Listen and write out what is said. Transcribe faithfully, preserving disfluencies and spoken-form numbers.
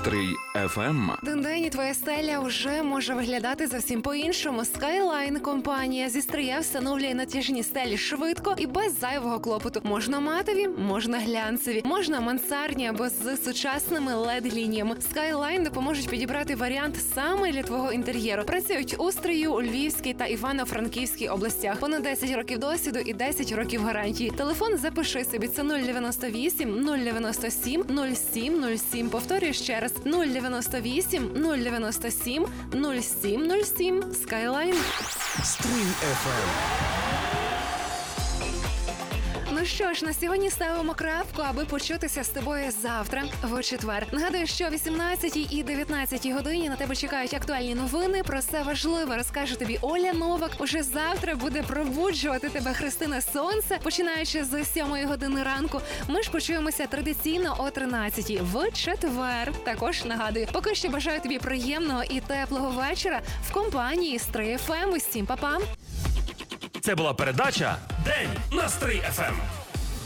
Настрій еф ем. День-день і твоя стеля вже може виглядати зовсім по-іншому. Skyline компанія зі Стрия встановлює натяжні стелі швидко і без зайвого клопоту. Можна матові, можна глянцеві, можна мансардні або з сучасними ел і ді-лініями. Skyline допоможуть підібрати варіант саме для твого інтер'єру. Працюють у Стрию, у Львівській та Івано-Франківській областях. Понад десять років досвіду і десять років гарантії. Телефон запиши собі. Це нуль дев'яносто вісім нуль дев'яносто сім нуль сім нуль сім. Повторюю ще раз. нуль дев'яносто вісім нуль дев'яносто сім нуль сім нуль сім. Skyline. Стрій еф ем. Ну що ж, на сьогодні ставимо крапку, аби почутися з тобою завтра, в четвер. Нагадую, що о вісімнадцятій і дев'ятнадцятій годині на тебе чекають актуальні новини. Про все важливе розкаже тобі Оля Новак. Уже завтра буде пробуджувати тебе Христина Сонце, починаючи з сьомої години ранку. Ми ж почуємося традиційно о тринадцятій в четвер. Також нагадую, поки що бажаю тобі приємного і теплого вечора в компанії Стрий еф ем. Усім па-па! Це була передача «День на Стрий еф ем».